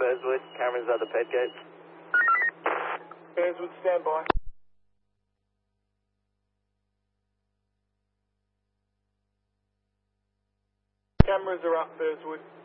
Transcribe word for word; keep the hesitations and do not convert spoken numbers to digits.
Burswood. Cameras at the ped gate. Burswood, stand by. Cameras are up, Burswood.